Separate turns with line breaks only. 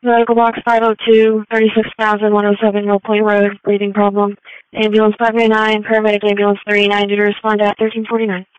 Medical box 502, 36,107 Mill Point Road, breathing problem. Ambulance 599, paramedic ambulance 39 due to respond at 1349.